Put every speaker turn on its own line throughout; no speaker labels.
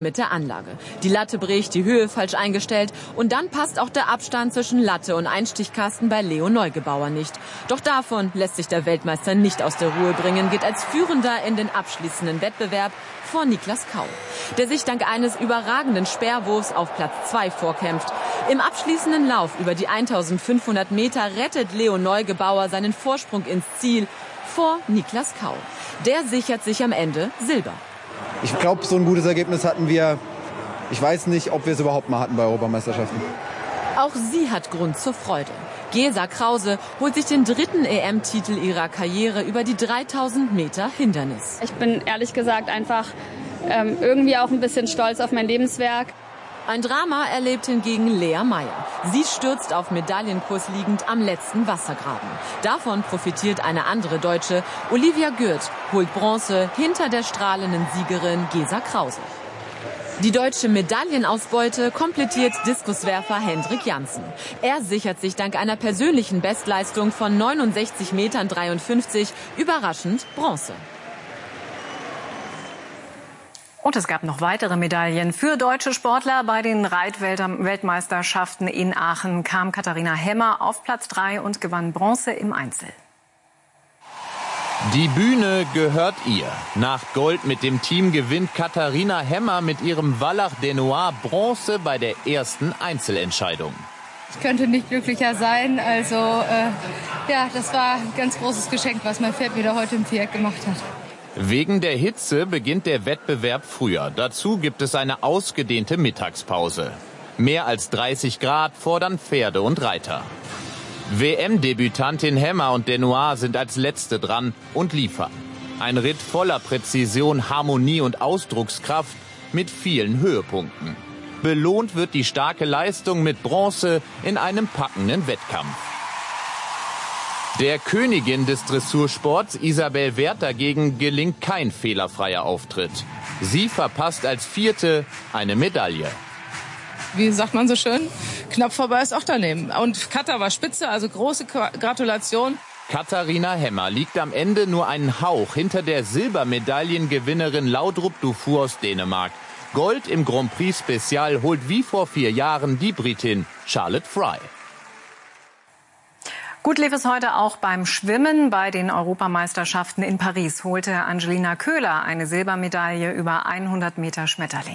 mit der Anlage. Die Latte bricht, die Höhe falsch eingestellt und dann passt auch der Abstand zwischen Latte und Einstichkasten bei Leo Neugebauer nicht. Doch davon lässt sich der Weltmeister nicht aus der Ruhe bringen, geht als Führender in den abschließenden Wettbewerb vor Niklas Kau, der sich dank eines überragenden Speerwurfs auf Platz 2 vorkämpft. Im abschließenden Lauf über die 1500 Meter rettet Leo Neugebauer seinen Vorsprung ins Ziel vor Niklas Kau. Der sichert sich am Ende Silber.
Ich glaube, so ein gutes Ergebnis hatten wir. Ich weiß nicht, ob wir es überhaupt mal hatten bei Europameisterschaften.
Auch sie hat Grund zur Freude. Gesa Krause holt sich den 3. EM-Titel ihrer Karriere über die 3000 Meter Hindernis.
Ich bin ehrlich gesagt einfach irgendwie auch ein bisschen stolz auf mein Lebenswerk.
Ein Drama erlebt hingegen Lea Meyer. Sie stürzt auf Medaillenkurs liegend am letzten Wassergraben. Davon profitiert eine andere Deutsche. Olivia Gürt holt Bronze hinter der strahlenden Siegerin Gesa Krause. Die deutsche Medaillenausbeute komplettiert Diskuswerfer Hendrik Janssen. Er sichert sich dank einer persönlichen Bestleistung von 69,53 Metern überraschend Bronze.
Und es gab noch weitere Medaillen für deutsche Sportler. Bei den Reitweltmeisterschaften in Aachen kam Katharina Hemmer auf Platz 3 und gewann Bronze im Einzel.
Die Bühne gehört ihr. Nach Gold mit dem Team gewinnt Katharina Hemmer mit ihrem Wallach Denoir Bronze bei der ersten Einzelentscheidung.
Ich könnte nicht glücklicher sein. Also das war ein ganz großes Geschenk, was mein Pferd wieder heute im Viereck gemacht hat.
Wegen der Hitze beginnt der Wettbewerb früher. Dazu gibt es eine ausgedehnte Mittagspause. Mehr als 30 Grad fordern Pferde und Reiter. WM-Debütantin Hemmer und Denoir sind als Letzte dran und liefern. Ein Ritt voller Präzision, Harmonie und Ausdruckskraft mit vielen Höhepunkten. Belohnt wird die starke Leistung mit Bronze in einem packenden Wettkampf. Der Königin des Dressursports, Isabel Werth, dagegen gelingt kein fehlerfreier Auftritt. Sie verpasst als Vierte eine Medaille.
Wie sagt man so schön, knapp vorbei ist auch daneben. Und Katha war spitze, also große Gratulation.
Katharina Hemmer liegt am Ende nur einen Hauch hinter der Silbermedaillengewinnerin Laudrup Dufour aus Dänemark. Gold im Grand Prix Special holt wie vor 4 Jahren die Britin Charlotte Fry.
Gut lief es heute auch beim Schwimmen. Bei den Europameisterschaften in Paris holte Angelina Köhler eine Silbermedaille über 100 Meter Schmetterling.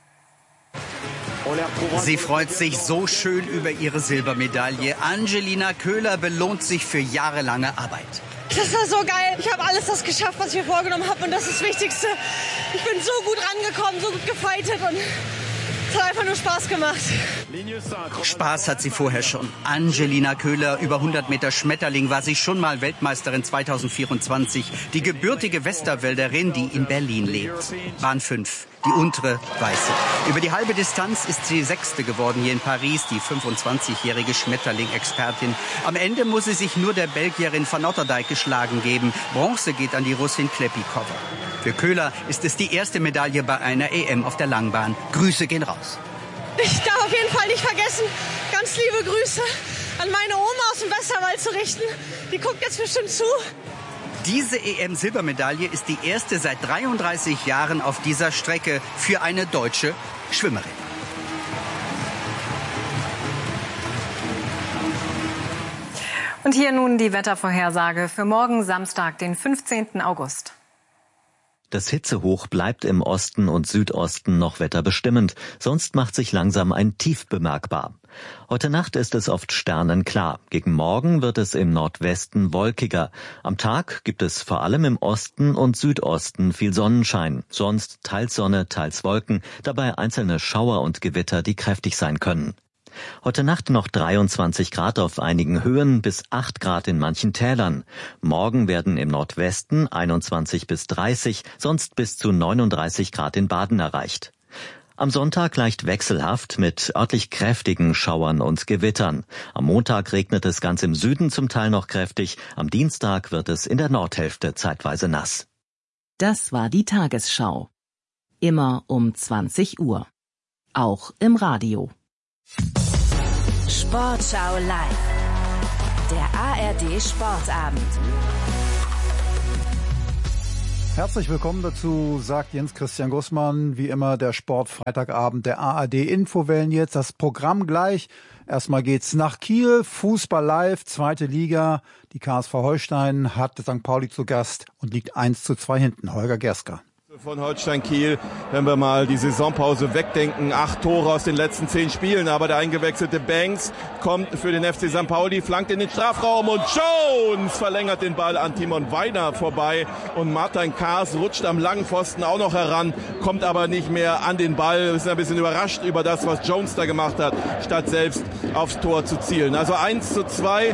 Sie freut sich so schön über ihre Silbermedaille. Angelina Köhler belohnt sich für jahrelange Arbeit.
Das war so geil. Ich habe alles das geschafft, was ich mir vorgenommen habe. Und das ist das Wichtigste. Ich bin so gut rangekommen, so gut gefightet. Und es hat einfach nur Spaß gemacht.
Spaß hat sie vorher schon. Angelina Köhler, über 100 Meter Schmetterling, war sie schon mal Weltmeisterin 2024. Die gebürtige Westerwälderin, die in Berlin lebt. Bahn 5, die untere, weiße. Über die halbe Distanz ist sie 6. geworden hier in Paris, die 25-jährige Schmetterling-Expertin. Am Ende muss sie sich nur der Belgierin Van Otterdijk geschlagen geben. Bronze geht an die Russin Klepikova. Für Köhler ist es die erste Medaille bei einer EM auf der Langbahn. Grüße gehen raus.
Ich darf auf jeden Fall nicht vergessen, ganz liebe Grüße an meine Oma aus dem Westerwald zu richten. Die guckt jetzt bestimmt zu.
Diese EM-Silbermedaille ist die erste seit 33 Jahren auf dieser Strecke für eine deutsche Schwimmerin.
Und hier nun die Wettervorhersage für morgen Samstag, den 15. August.
Das Hitzehoch bleibt im Osten und Südosten noch wetterbestimmend, sonst macht sich langsam ein Tief bemerkbar. Heute Nacht ist es oft sternenklar. Gegen Morgen wird es im Nordwesten wolkiger. Am Tag gibt es vor allem im Osten und Südosten viel Sonnenschein. Sonst teils Sonne, teils Wolken, dabei einzelne Schauer und Gewitter, die kräftig sein können. Heute Nacht noch 23 Grad auf einigen Höhen bis 8 Grad in manchen Tälern. Morgen werden im Nordwesten 21 bis 30, sonst bis zu 39 Grad in Baden erreicht. Am Sonntag leicht wechselhaft mit örtlich kräftigen Schauern und Gewittern. Am Montag regnet es ganz im Süden zum Teil noch kräftig. Am Dienstag wird es in der Nordhälfte zeitweise nass.
Das war die Tagesschau. Immer um 20 Uhr. Auch im Radio.
Sportschau live. Der ARD Sportabend. Herzlich willkommen dazu, sagt Jens Christian Gussmann. Wie immer der Sport Freitagabend der ARD Infowellen jetzt. Das Programm gleich. Erstmal geht's nach Kiel. Fußball live, 2. Liga. Die KSV Holstein hat St. Pauli zu Gast und liegt 1:2 hinten. Holger Gersker.
Von Holstein Kiel, wenn wir mal die Saisonpause wegdenken, 8 Tore aus den letzten 10 Spielen, aber der eingewechselte Banks kommt für den FC St. Pauli, flankt in den Strafraum und Jones verlängert den Ball an Timon Weiner vorbei und Martin Kaas rutscht am langen Pfosten auch noch heran, kommt aber nicht mehr an den Ball. Wir sind ein bisschen überrascht über das, was Jones da gemacht hat, statt selbst aufs Tor zu zielen. Also 1:2,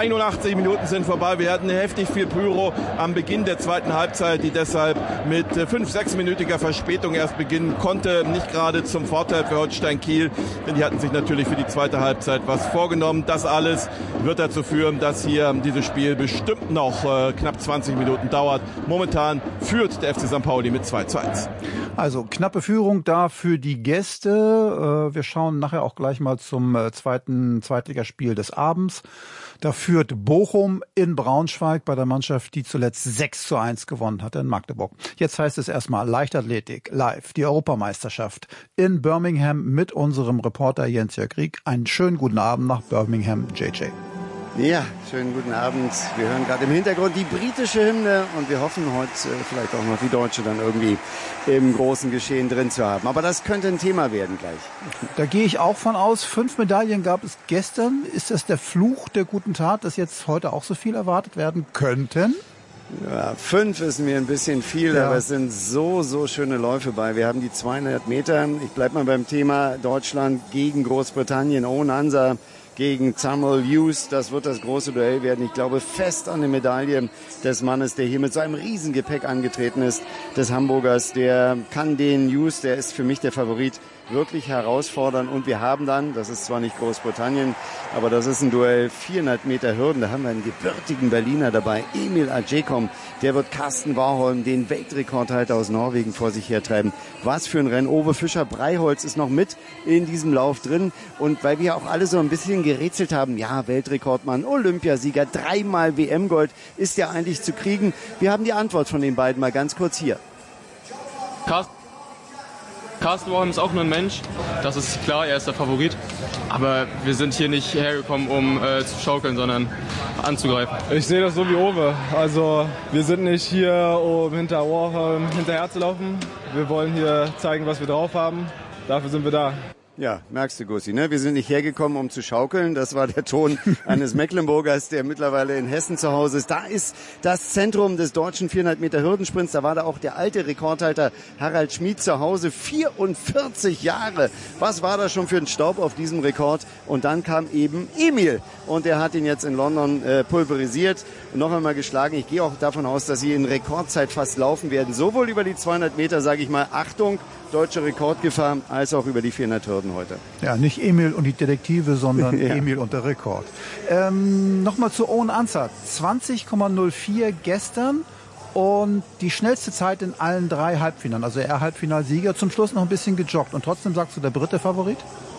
81 Minuten sind vorbei. Wir hatten heftig viel Pyro am Beginn der zweiten Halbzeit, die deshalb mit 5-6-minütiger Verspätung erst beginnen konnte. Nicht gerade zum Vorteil für Holstein Kiel, denn die hatten sich natürlich für die zweite Halbzeit was vorgenommen. Das alles wird dazu führen, dass hier dieses Spiel bestimmt noch knapp 20 Minuten dauert. Momentan führt der FC St. Pauli mit 2:1.
Also knappe Führung da für die Gäste. Wir schauen nachher auch gleich mal zum zweiten Zweitligaspiel des Abends. Da führt Bochum in Braunschweig bei der Mannschaft, die zuletzt 6:1 gewonnen hatte in Magdeburg. Jetzt heißt es erstmal Leichtathletik live, die Europameisterschaft in Birmingham mit unserem Reporter Jens-Jörg Rieck. Einen schönen guten Abend nach Birmingham, JJ.
Ja, schönen guten Abend. Wir hören gerade im Hintergrund die britische Hymne und wir hoffen heute vielleicht auch noch die deutsche dann irgendwie im großen Geschehen drin zu haben. Aber das könnte ein Thema werden gleich.
Da gehe ich auch von aus. 5 Medaillen gab es gestern. Ist das der Fluch der guten Tat, dass jetzt heute auch so viel erwartet werden könnten?
Ja, 5 ist mir ein bisschen viel, aber es sind so schöne Läufe bei. Wir haben die 200 Meter. Ich bleib mal beim Thema Deutschland gegen Großbritannien. Owen Ansa gegen Samuel Hughes. Das wird das große Duell werden. Ich glaube fest an die Medaille des Mannes, der hier mit so einem Riesengepäck angetreten ist, des Hamburgers. Der kann den Hughes, der ist für mich der Favorit, wirklich herausfordern. Und wir haben dann, das ist zwar nicht Großbritannien, aber das ist ein Duell, 400 Meter Hürden. Da haben wir einen gebürtigen Berliner dabei, Emil Adjekom. Der wird Carsten Warholm, den Weltrekordhalter aus Norwegen, vor sich hertreiben. Was für ein Rennen. Owe Fischer-Breiholz ist noch mit in diesem Lauf drin. Und weil wir auch alle so ein bisschen gerätselt haben, ja, Weltrekordmann, Olympiasieger, 3-mal WM-Gold, ist ja eigentlich zu kriegen. Wir haben die Antwort von den beiden mal ganz kurz hier.
Carsten Warholm ist auch nur ein Mensch, das ist klar, er ist der Favorit. Aber wir sind hier nicht hergekommen, um zu schaukeln, sondern anzugreifen.
Ich sehe das so wie Owe. Also wir sind nicht hier, um hinter Warholm hinterher zu laufen. Wir wollen hier zeigen, was wir drauf haben. Dafür sind wir da.
Ja, merkst du, Gussi, ne? Wir sind nicht hergekommen, um zu schaukeln. Das war der Ton eines Mecklenburgers, der mittlerweile in Hessen zu Hause ist. Da ist das Zentrum des deutschen 400 Meter Hürdensprints. Da war da auch der alte Rekordhalter Harald Schmid zu Hause. 44 Jahre. Was war das schon für ein Staub auf diesem Rekord? Und dann kam eben Emil. Und der hat ihn jetzt in London pulverisiert und noch einmal geschlagen. Ich gehe auch davon aus, dass sie in Rekordzeit fast laufen werden. Sowohl über die 200 Meter, sage ich mal, Achtung, deutsche Rekordgefahr, als auch über die 400 Hürden heute.
Ja, nicht Emil und die Detektive, sondern ja. Emil und der Rekord. Nochmal zu Owen Ansa. 20,04 gestern und die schnellste Zeit in allen 3 Halbfinalen. Also er Halbfinalsieger, zum Schluss noch ein bisschen gejoggt. Und trotzdem sagst du, der Brite Favorit?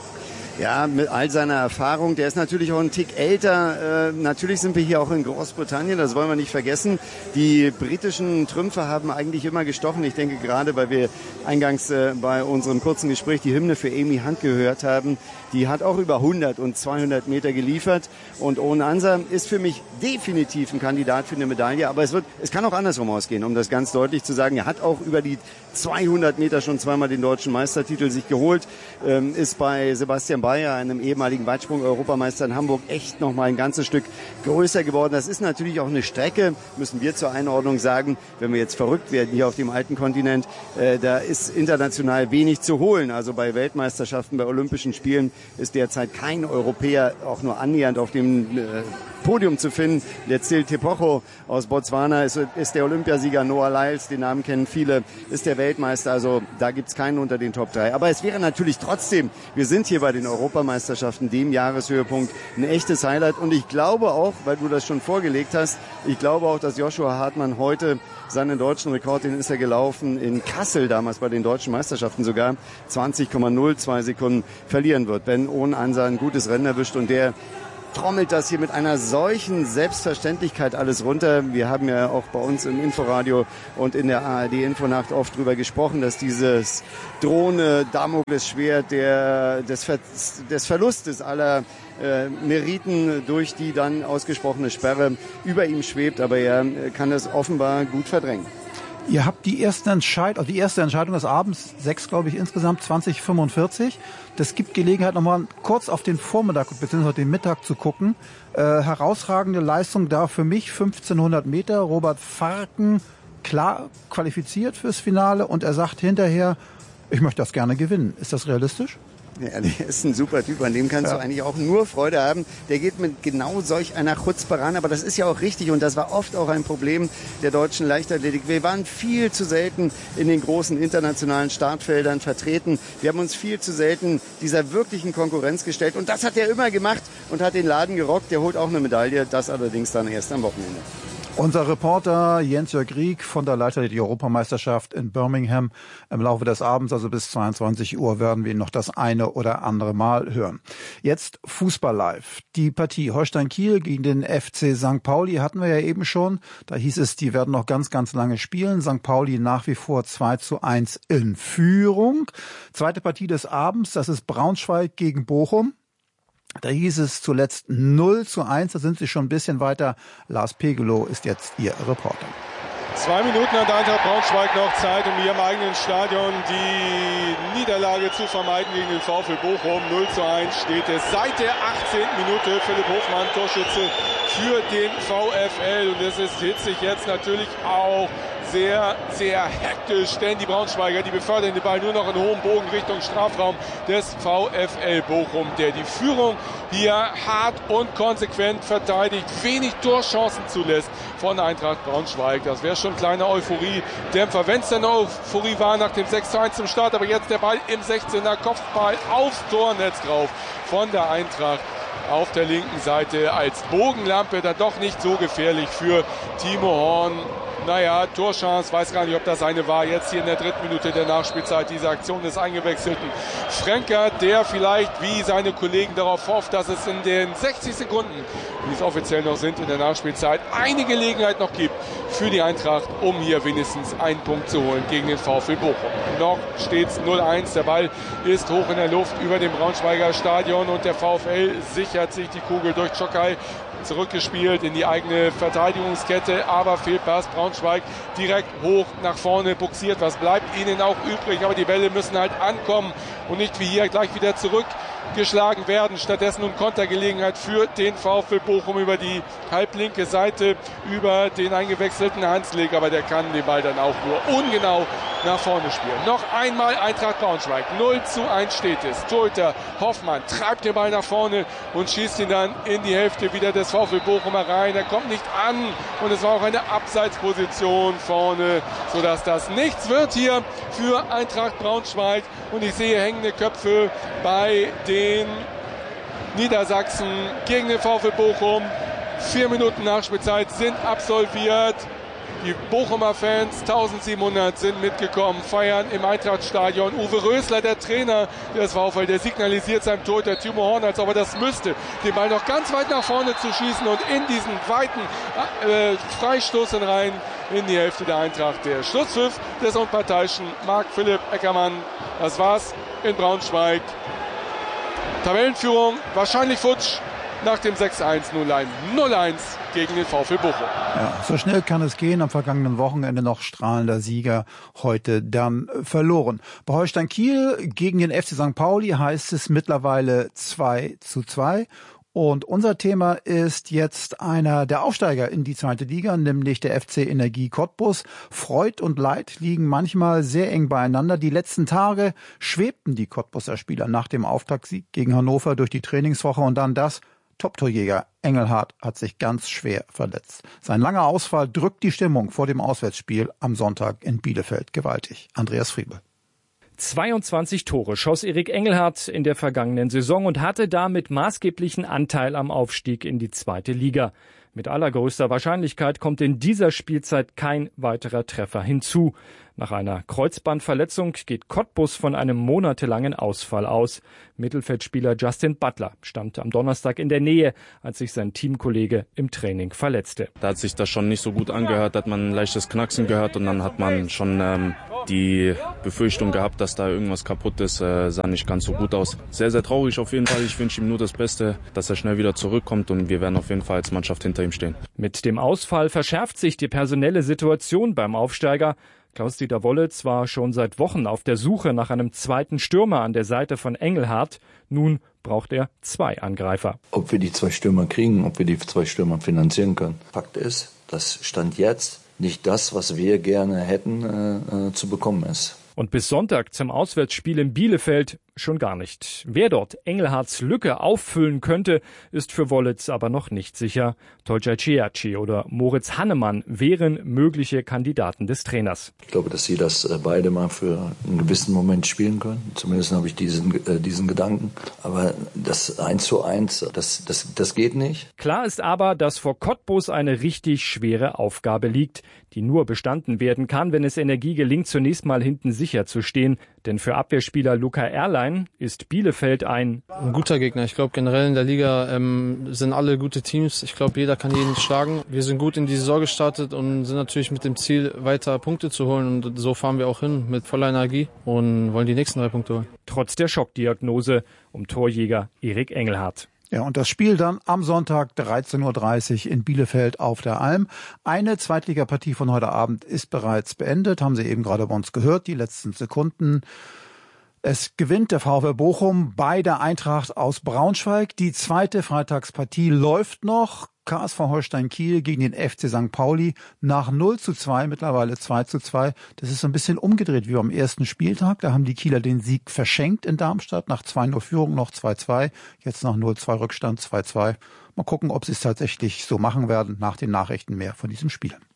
Ja, mit all seiner Erfahrung, der ist natürlich auch ein Tick älter. Natürlich sind wir hier auch in Großbritannien, das wollen wir nicht vergessen. Die britischen Trümpfe haben eigentlich immer gestochen. Ich denke gerade, weil wir eingangs bei unserem kurzen Gespräch die Hymne für Amy Hunt gehört haben. Die hat auch über 100 und 200 Meter geliefert. Und Owen Ansa ist für mich definitiv ein Kandidat für eine Medaille. Aber es kann auch andersrum ausgehen, um das ganz deutlich zu sagen. Er hat auch über die 200 Meter schon zweimal den deutschen Meistertitel sich geholt. Ist bei Sebastian Bayer, einem ehemaligen Weitsprung-Europameister in Hamburg, echt noch mal ein ganzes Stück größer geworden. Das ist natürlich auch eine Strecke, müssen wir zur Einordnung sagen, wenn wir jetzt verrückt werden hier auf dem alten Kontinent, da ist international wenig zu holen. Also bei Weltmeisterschaften, bei Olympischen Spielen ist derzeit kein Europäer auch nur annähernd auf dem Podium zu finden. Der Cyril Tepocho aus Botswana ist der Olympiasieger. Noah Lyles, den Namen kennen viele, ist der Weltmeister. Also da gibt's keinen unter den Top 3. Aber es wäre natürlich trotzdem, wir sind hier bei den Europameisterschaften, dem Jahreshöhepunkt, ein echtes Highlight. Und ich glaube auch, weil du das schon vorgelegt hast, ich glaube auch, dass Joshua Hartmann heute seinen deutschen Rekord, den ist er gelaufen in Kassel damals bei den deutschen Meisterschaften sogar, 20,02 Sekunden verlieren wird. Wenn Owen Ansa ein gutes Rennen erwischt und der trommelt das hier mit einer solchen Selbstverständlichkeit alles runter. Wir haben ja auch bei uns im Inforadio und in der ARD-Infonacht oft drüber gesprochen, dass dieses drohende Damoklesschwert des Verlustes aller Meriten durch die dann ausgesprochene Sperre über ihm schwebt, aber er kann das offenbar gut verdrängen.
Ihr habt die erste Entscheidung des Abends, 6, glaube ich, insgesamt, 20:45. Das gibt Gelegenheit, nochmal kurz auf den Vormittag bzw. den Mittag zu gucken. Herausragende Leistung da für mich, 1500 Meter. Robert Farken, klar qualifiziert fürs Finale und er sagt hinterher, ich möchte das gerne gewinnen. Ist das realistisch?
Ja, der ist ein super Typ, an dem kannst du eigentlich auch nur Freude haben. Der geht mit genau solch einer Chutzpe ran, aber das ist ja auch richtig und das war oft auch ein Problem der deutschen Leichtathletik. Wir waren viel zu selten in den großen internationalen Startfeldern vertreten. Wir haben uns viel zu selten dieser wirklichen Konkurrenz gestellt und das hat er immer gemacht und hat den Laden gerockt. Der holt auch eine Medaille, das allerdings dann erst am Wochenende.
Unser Reporter Jens-Jörg Rieck von der Leichtathletik-Europameisterschaft in Birmingham. Im Laufe des Abends, also bis 22 Uhr, werden wir ihn noch das eine oder andere Mal hören. Jetzt Fußball live. Die Partie Holstein Kiel gegen den FC St. Pauli hatten wir ja eben schon. Da hieß es, die werden noch ganz, ganz lange spielen. St. Pauli nach wie vor 2:1 in Führung. Zweite Partie des Abends, das ist Braunschweig gegen Bochum. Da hieß es zuletzt 0:1, da sind sie schon ein bisschen weiter. Lars Pegelow ist jetzt Ihr Reporter.
2 Minuten hat Eintracht Braunschweig noch Zeit, um hier im eigenen Stadion die Niederlage zu vermeiden gegen den VfL Bochum. 0:1 steht es seit der 18. Minute. Philipp Hofmann, Torschütze für den VfL. Und es ist hitzig jetzt natürlich auch sehr, sehr hektisch, denn die Braunschweiger, die befördern den Ball nur noch in hohem Bogen Richtung Strafraum des VfL Bochum, der die Führung hier hart und konsequent verteidigt, wenig Torchancen zulässt von Eintracht Braunschweig. Das wäre schon ein kleiner Euphorie-Dämpfer, wenn es denn eine Euphorie war nach dem 6:1 zum Start, aber jetzt der Ball im 16er, Kopfball aufs Tornetz drauf von der Eintracht. Auf der linken Seite als Bogenlampe, dann doch nicht so gefährlich für Timo Horn. Naja, Torchance, weiß gar nicht, ob das eine war. Jetzt hier in der 3. Minute der Nachspielzeit diese Aktion des eingewechselten Fränker, der vielleicht wie seine Kollegen darauf hofft, dass es in den 60 Sekunden, wie es offiziell noch sind in der Nachspielzeit, eine Gelegenheit noch gibt für die Eintracht, um hier wenigstens einen Punkt zu holen gegen den VfL Bochum. Noch steht es 0:1, der Ball ist hoch in der Luft über dem Braunschweiger Stadion und der VfL sichert sich die Kugel durch Czokaj. Zurückgespielt in die eigene Verteidigungskette, aber Fehlpass. Braunschweig direkt hoch nach vorne buxiert. Was bleibt ihnen auch übrig? Aber die Bälle müssen halt ankommen und nicht wie hier gleich wieder zurückgeschlagen werden. Stattdessen nun Kontergelegenheit für den VfL Bochum über die halblinke Seite, über den eingewechselten Hanslik, aber der kann den Ball dann auch nur ungenau nach vorne spielen. Noch einmal Eintracht Braunschweig. 0:1 steht es. Torhüter Hoffmann treibt den Ball nach vorne und schießt ihn dann in die Hälfte wieder des VfL Bochum rein. Er kommt nicht an und es war auch eine Abseitsposition vorne, sodass das nichts wird hier für Eintracht Braunschweig. Und ich sehe hängende Köpfe bei den Niedersachsen gegen den VfL Bochum. 4 Minuten Nachspielzeit sind absolviert. Die Bochumer Fans, 1700 sind mitgekommen, feiern im Eintrachtstadion. Uwe Rösler, der Trainer des VfL, der signalisiert seinem Torhüter Timo Horn, als ob er das müsste, den Ball noch ganz weit nach vorne zu schießen und in diesen weiten Freistoß rein in die Hälfte der Eintracht. Der Schlusspfiff des Unparteiischen Marc-Philipp Eckermann. Das war's in Braunschweig. Tabellenführung wahrscheinlich futsch. Nach dem 6:1 nun ein 0:1 gegen den VfL Bochum.
Ja, so schnell kann es gehen. Am vergangenen Wochenende noch strahlender Sieger, heute dann verloren. Bei Holstein Kiel gegen den FC St. Pauli heißt es mittlerweile 2:2. Und unser Thema ist jetzt einer der Aufsteiger in die 2. Liga, nämlich der FC Energie Cottbus. Freud und Leid liegen manchmal sehr eng beieinander. Die letzten Tage schwebten die Cottbuser Spieler nach dem Auftaktsieg gegen Hannover durch die Trainingswoche und dann das. Top-Torjäger Engelhardt hat sich ganz schwer verletzt. Sein langer Ausfall drückt die Stimmung vor dem Auswärtsspiel am Sonntag in Bielefeld gewaltig. Andreas Friebel.
22 Tore schoss Erik Engelhardt in der vergangenen Saison und hatte damit maßgeblichen Anteil am Aufstieg in die 2. Liga. Mit allergrößter Wahrscheinlichkeit kommt in dieser Spielzeit kein weiterer Treffer hinzu. Nach einer Kreuzbandverletzung geht Cottbus von einem monatelangen Ausfall aus. Mittelfeldspieler Justin Butler stand am Donnerstag in der Nähe, als sich sein Teamkollege im Training verletzte.
Da hat sich das schon nicht so gut angehört, hat man ein leichtes Knacksen gehört und dann hat man schon die Befürchtung gehabt, dass da irgendwas kaputt ist. Sah nicht ganz so gut aus. Sehr, sehr traurig auf jeden Fall. Ich wünsche ihm nur das Beste, dass er schnell wieder zurückkommt und wir werden auf jeden Fall als Mannschaft hinter ihm stehen.
Mit dem Ausfall verschärft sich die personelle Situation beim Aufsteiger. Klaus-Dieter Wollitz war schon seit Wochen auf der Suche nach einem zweiten Stürmer an der Seite von Engelhardt. Nun braucht er 2 Angreifer.
Ob wir die 2 Stürmer kriegen, ob wir die 2 Stürmer finanzieren können. Fakt ist, dass Stand jetzt nicht das, was wir gerne hätten, zu bekommen ist.
Und bis Sonntag zum Auswärtsspiel in Bielefeld schon gar nicht. Wer dort Engelhardts Lücke auffüllen könnte, ist für Wollitz aber noch nicht sicher. Tolga Ciacci oder Moritz Hannemann wären mögliche Kandidaten des Trainers.
Ich glaube, dass sie das beide mal für einen gewissen Moment spielen können. Zumindest habe ich diesen Gedanken. Aber das 1:1, das geht nicht.
Klar ist aber, dass vor Cottbus eine richtig schwere Aufgabe liegt, die nur bestanden werden kann, wenn es Energie gelingt, zunächst mal hinten sicher zu stehen. Denn für Abwehrspieler Luca Erlein ist Bielefeld ein
guter Gegner. Ich glaube, generell in der Liga sind alle gute Teams. Ich glaube, jeder kann jeden schlagen. Wir sind gut in die Saison gestartet und sind natürlich mit dem Ziel, weiter Punkte zu holen. Und so fahren wir auch hin mit voller Energie und wollen die nächsten 3 Punkte holen.
Trotz der Schockdiagnose um Torjäger Erik Engelhardt.
Ja, und das Spiel dann am Sonntag 13:30 Uhr in Bielefeld auf der Alm. Eine Zweitligapartie von heute Abend ist bereits beendet, haben Sie eben gerade bei uns gehört, die letzten Sekunden. Es gewinnt der VfL Bochum bei der Eintracht aus Braunschweig. Die zweite Freitagspartie läuft noch. KSV Holstein Kiel gegen den FC St. Pauli nach 0:2, mittlerweile 2:2. Das ist so ein bisschen umgedreht wie beim ersten Spieltag. Da haben die Kieler den Sieg verschenkt in Darmstadt. Nach 2:0 Führung noch 2:2. Jetzt nach 0:2 Rückstand 2:2. Mal gucken, ob sie es tatsächlich so machen werden. Nach den Nachrichten mehr von diesem Spiel.